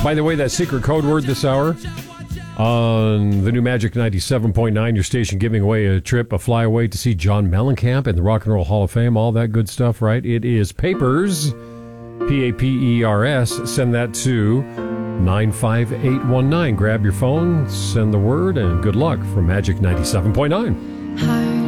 By the way, that secret code word this hour on the new Magic 97.9, your station giving away a trip, a flyaway to see John Mellencamp in the Rock and Roll Hall of Fame, all that good stuff, right? It is PAPERS, P-A-P-E-R-S. Send that to 95819. Grab your phone, send the word, and good luck from Magic 97.9.